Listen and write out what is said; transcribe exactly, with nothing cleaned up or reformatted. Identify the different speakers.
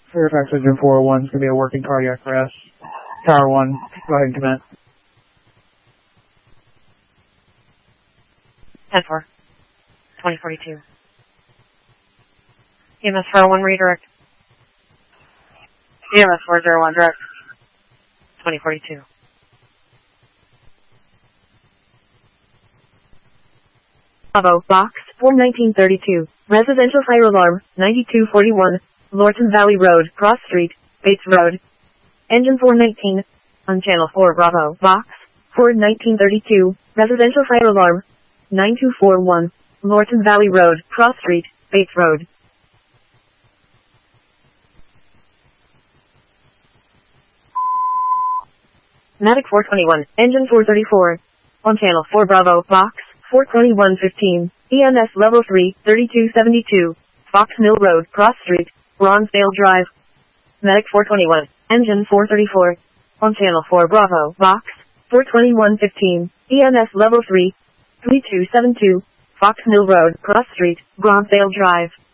Speaker 1: Fairfax Engine four oh one is going to be a working cardiac arrest. Tower one, go ahead and commence.
Speaker 2: ten four, twenty forty-two. E M S four oh one redirect. E M S four oh one direct. twenty forty-two.
Speaker 3: Bravo, box, four nineteen thirty-two. Residential fire alarm, ninety-two forty-one. Lorton Valley Road, Cross Street, Bates Road. Engine four nineteen. On channel four Bravo, box, four nineteen thirty-two. Residential fire alarm, nine two four one. Lorton Valley Road, Cross Street, Bates Road. Medic four twenty-one, engine four thirty-four. On channel four Bravo, box, four twenty-one fifteen. E M S level three, thirty-two seventy-two. Fox Mill Road, Cross Street, Ronsdale Drive. Medic four twenty-one, engine four thirty-four. On channel four Bravo, box, four twenty-one fifteen. E M S level three, thirty-two seventy-two. Fox Mill Road, Cross Street, Ronsdale Drive.